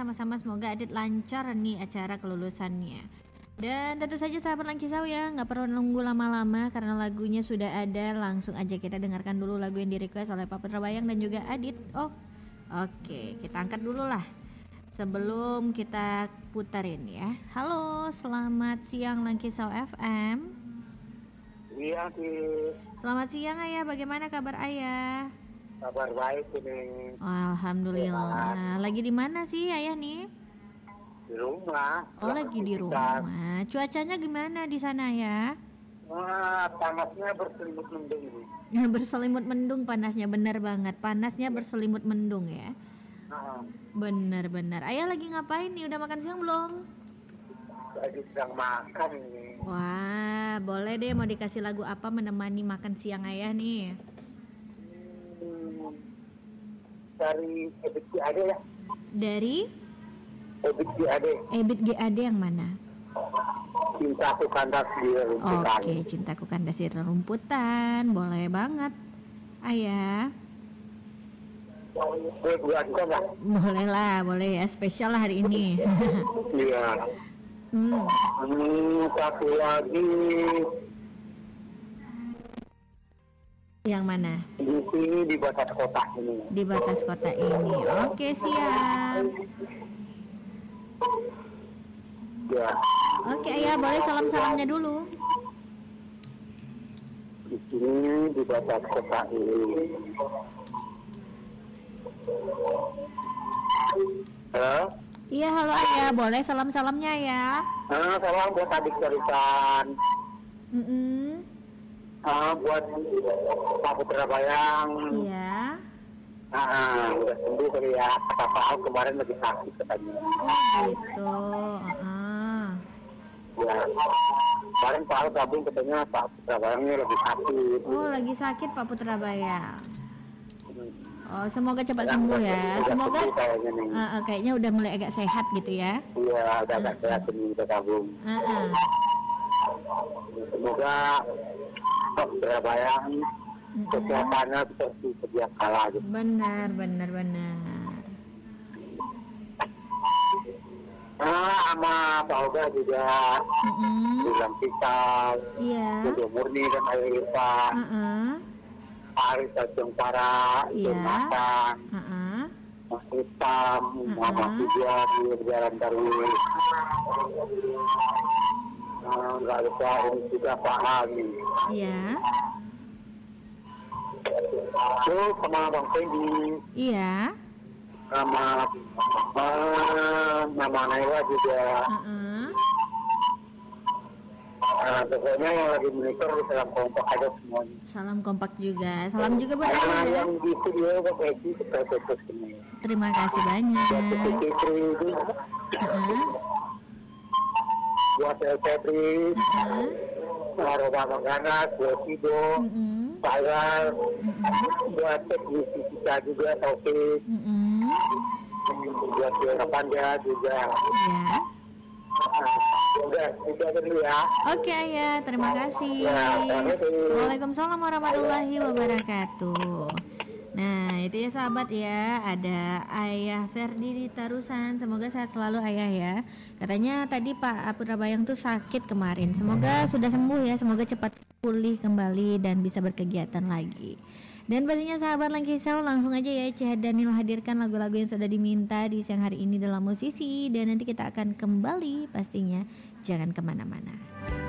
sama-sama semoga Adit lancar nih acara kelulusannya. Dan tentu saja sahabat Langkisau ya, nggak perlu nunggu lama-lama karena lagunya sudah ada. Langsung aja kita dengarkan dulu lagu yang di-request oleh Pak Putra Bayang dan juga Adit. Oke, kita angkat dulu lah sebelum kita putarin ya. Halo, selamat siang Langkisau FM. Iya, Selamat siang Ayah, bagaimana kabar Ayah? kabar baik ini. Alhamdulillah. Lagi di mana sih Ayah nih? Di rumah. Lagi di rumah. Cuacanya gimana di sana ya? Panasnya berselimut mendung ini. Berselimut mendung panasnya, benar banget. Panasnya berselimut mendung ya. Benar-benar. Ayah lagi ngapain nih? Udah makan siang belum? Lagi sedang makan ini. Wah, boleh deh, mau dikasih lagu apa menemani makan siang Ayah nih? Dari Ebit GAD ya. Dari Ebit GAD. Ebit GAD yang mana? Cintaku kandas di rumputan. Oke, Cintaku Kandas di Rumputan. Boleh banget Ayah. Buat kok nggak? Boleh lah, boleh ya, spesial lah hari ini. Iya. Satu lagi Yang mana? di sini di batas kota ini. Di batas kota ini. Oke, siap. Ya. Oke Ayah, boleh salam-salamnya dulu. Di sini di batas kota ini. Halo? Iya, halo Ayah, boleh salam-salamnya ya. Salam buat adik Jarisan. Buat Pak Putra Bayang. Iya. Udah sembuh kali ya. Kata Pak Al kemarin lagi sakit katanya. Gitu. Ya. Kemarin Pak Al gabung katanya Pak Putra Bayangnya lagi sakit. Lagi sakit Pak Putra Bayang. Semoga cepat sembuh ya. Semoga kayaknya udah mulai agak sehat gitu ya. Iya, udah agak sehat ini kita gabung. Semoga Pak Putra Bayang kesehatannya seperti sedia kala gitu. Benar. Sama Pak Oga juga bilang pisau. Iya. Jodoh Murni dan Ayu Irfan. Paris Tanjung Para, Jonathan, Mas Hitam, Muhammad Tijar di Jalan Darwis. Nggak lupa ini juga Pak Hani. Iya. Terus sama Bang Fendi. Iya. Sama Mama Naila juga. Pokoknya yang lagi monitor salam kompak aja semuanya. Salam kompak juga. Salam juga buat Ayah ya. Yang di studio Pak Eki terus ini. Terima kasih banyak. Buat Febri, Roba Ganas, buat Sido, Pagal, buat teknisi kita juga Taufik, buat Yora Panda juga. Iya. Udah dulu ya. Oke Ayah, terima kasih. Waalaikumsalam warahmatullahi wabarakatuh. Nah itu ya sahabat ya, ada Ayah Ferdi di Tarusan. Semoga sehat selalu Ayah ya. Katanya tadi Pak Putra Bayang tuh sakit kemarin. Semoga sudah sembuh ya, semoga cepat pulih kembali dan bisa berkegiatan lagi. Dan pastinya sahabat Langkisau, langsung aja ya Cih Daniel hadirkan lagu-lagu yang sudah diminta di siang hari ini dalam musisi. Dan nanti kita akan kembali pastinya, jangan kemana-mana.